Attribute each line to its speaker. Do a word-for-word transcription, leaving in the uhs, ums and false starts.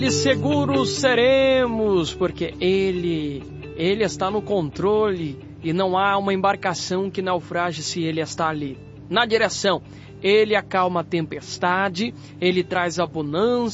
Speaker 1: Seguros seremos, porque Ele, Ele está no controle e não há uma embarcação que naufrage se Ele está ali. Na direção, Ele acalma a tempestade, Ele traz abundância.